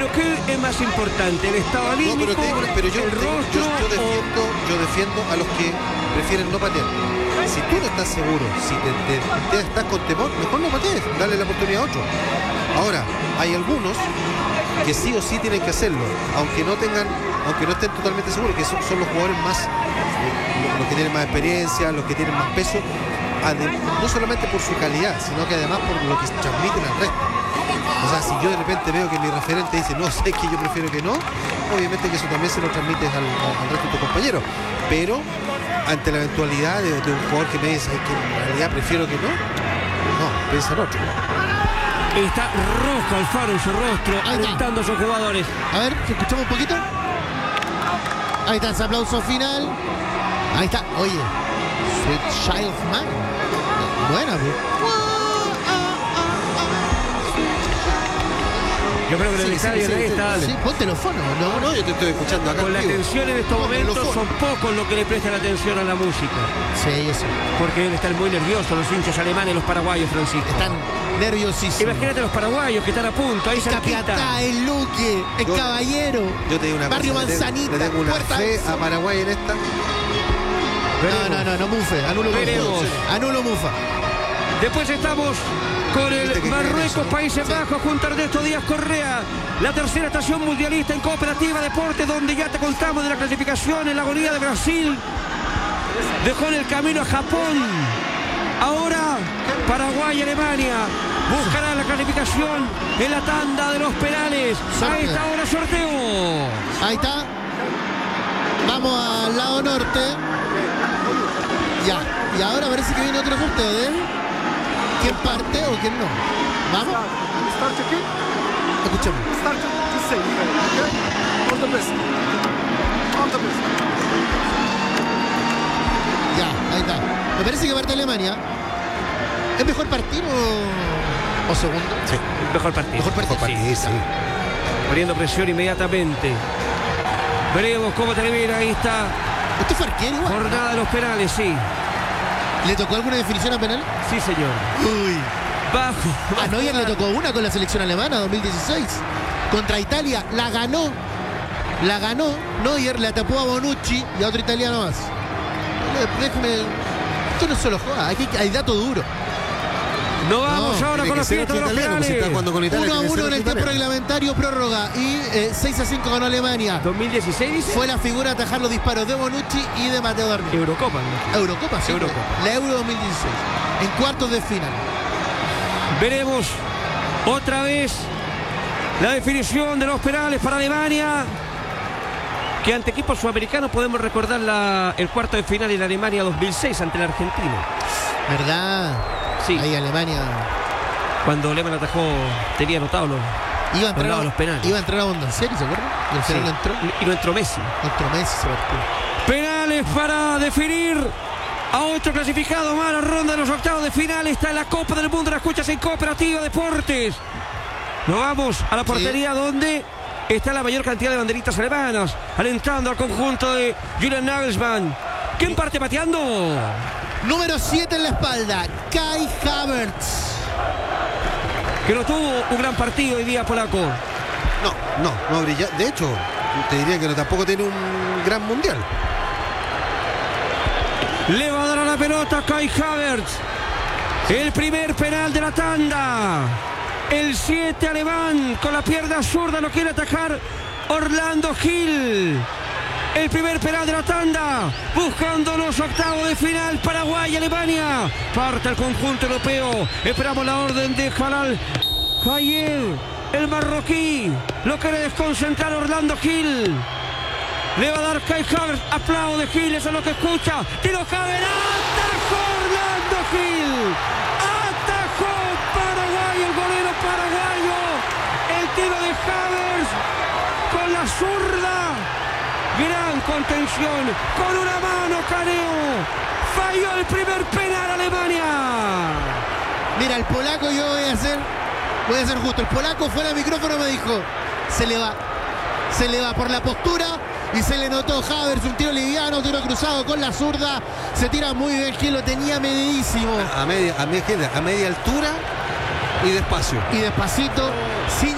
¿qué es más importante? ¿El estado anímico, pero yo defiendo a los que prefieren no patear. Si tú no estás seguro, si te estás con temor, mejor no patees, dale la oportunidad a otro. Ahora, hay algunos que sí o sí tienen que hacerlo, aunque no estén totalmente seguros, que son los jugadores más, los que tienen más experiencia, los que tienen más peso, no solamente por su calidad, sino que además por lo que transmiten al resto. O sea, si yo de repente veo que mi referente dice no sé, que yo prefiero que no, obviamente que eso también se lo transmites al resto de tus compañeros, pero ante la eventualidad de un jugador que me dice que en realidad prefiero que no, piensa en otro. Está rojo Alfaro en su rostro, alentando a sus jugadores. A ver, si escuchamos un poquito. Ahí está ese aplauso final. Ahí está, oye, Sweet Child of Mine. Buena, pues. Yo creo que el estadio está. Sí, ponte los fonos. No, yo te estoy escuchando acá. Con la atención en estos momentos son pocos los que le prestan atención a la música. Sí, yo sé. Porque deben estar muy nerviosos los hinchas alemanes, los paraguayos, Francisco. Están nerviosísimos. Imagínate los paraguayos que están a punto, ahí cerquita. El Luque, el Caballero. Yo te digo una Barrio cosa, Manzanita. le tengo una fe a Paraguay en esta. No, Mufe. Anulo Mufa. Después estamos con el Marruecos, Países Bajos, junto a Ernesto Díaz Correa. La tercera estación mundialista en Cooperativa Deportes, donde ya te contamos de la clasificación en la agonía de Brasil. Dejó en el camino a Japón. Ahora Paraguay y Alemania buscarán la clasificación en la tanda de los penales. Ahí está ahora sorteo. Ahí está. Vamos al lado norte. Ya. Y ahora parece que viene otro sorteo, ¿eh? ¿Quién parte o quién no? ¿Vamos? Escuchemos. Ya, ahí está. Me parece que parte Alemania. ¿Es mejor partir o segundo? Sí. Mejor partido. Mejor partido, sí. Poniendo presión inmediatamente. Veremos cómo termina. Ahí está. ¿Usted fue arquero igual? Jornada de los penales, sí. ¿Le tocó alguna definición a penal? Sí, señor. Uy. Bajo. A Neuer le tocó una con la selección alemana 2016. Contra Italia. La ganó. Neuer le tapó a Bonucci y a otro italiano más. Déjeme. Esto no es solo joda. Aquí hay dato duro. No vamos ahora con la fiesta de los penales. 1-1 en el tiempo reglamentario, prórroga. Y 6-5 ganó Alemania. 2016 dice. Fue la figura a atajar los disparos de Bonucci y de Matteo Darmian. Eurocopa, ¿no? Eurocopa, sí. Eurocopa. La Euro 2016. En cuartos de final. Veremos otra vez la definición de los penales para Alemania. Que ante equipos sudamericanos podemos recordar el cuarto de final en Alemania 2006 ante la Argentina. ¿Verdad? Sí. Ahí Alemania. Cuando Lehmann atajó, tenía anotado los penales. Iba a entrar a Bondancieri, ¿se acuerdan? Y al final no entró. Y no entró Messi. Se partió. Penales para definir a otro clasificado más a la ronda de los octavos de final. Está en la Copa del Mundo, la escuchas en Cooperativa Deportes. Nos vamos a la portería donde está la mayor cantidad de banderitas alemanas, alentando al conjunto de Julian Nagelsmann. ¿Quién parte pateando? Número 7 en la espalda, Kai Havertz. Que no tuvo un gran partido hoy día, polaco. No brilla. De hecho, te diría que tampoco tiene un gran mundial. Le va a dar a la pelota Kai Havertz. El primer penal de la tanda. El 7 alemán con la pierna zurda lo quiere atajar Orlando Gil. El primer penal de la tanda, buscando los octavos de final, Paraguay y Alemania. Parte el conjunto europeo. Esperamos la orden de Jalal Hayel, el marroquí. Lo quiere desconcentrar Orlando Gil. Le va a dar Kai Havertz. Aplaude Gil, eso es lo que escucha. Tiro Havertz. Atajó Orlando Gil. Atajó Paraguay, el golero paraguayo. El tiro de Havertz con la zurda. Gran contención, con una mano Caneo. Falló el primer penal Alemania. Mira, el polaco yo voy a ser justo. El polaco fuera de micrófono me dijo, se le va por la postura y se le notó Havertz, un tiro liviano, tiro cruzado con la zurda. Se tira muy bien, que lo tenía medidísimo. A media altura y despacio. Y despacito, sin